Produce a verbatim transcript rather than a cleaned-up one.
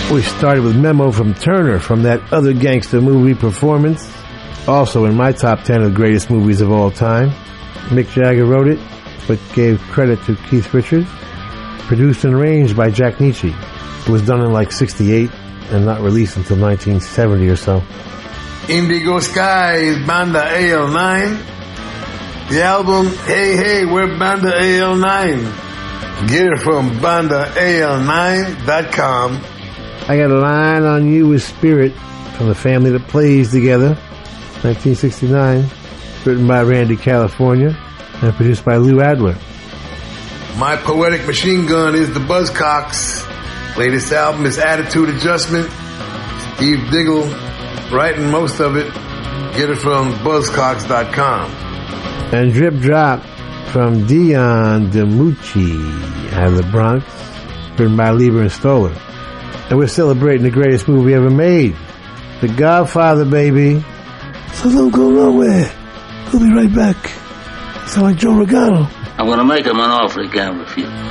We started with Memo from Turner from that Other Gangster movie performance. Also in my top ten of the greatest movies of all time. Mick Jagger wrote it, but gave credit to Keith Richards. Produced and arranged by Jack Nitzsche. It was done in like sixty-eight and not released until nineteen seventy or so. Indigo Sky is Banda A L nine. The album, Hey Hey, we're Banda A L nine. Get it from banda a l nine dot com. I Got a Line on You with Spirit from the Family That Plays Together, nineteen sixty-nine. Written by Randy California and produced by Lou Adler. My Poetic Machine Gun is the Buzzcocks. Latest album is Attitude Adjustment. Steve Diggle writing most of it. Get it from buzzcocks dot com. And Drip Drop from Dion DiMucci out of the Bronx, written by Lieber and Stoller. And we're celebrating the greatest movie ever made, The Godfather, baby. So don't go nowhere. We'll be right back. Sound like Joe Regano. I'm going to make him an offer he can't refuse.